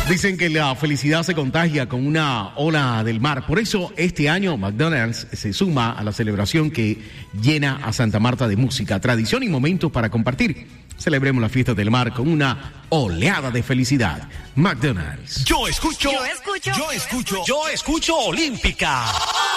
Dicen que la felicidad se contagia con una ola del mar. Por eso este año McDonald's se suma a la celebración que llena a Santa Marta de música, tradición y momentos para compartir. Celebremos la fiesta del mar con una oleada de felicidad. McDonald's. Yo escucho Olímpica.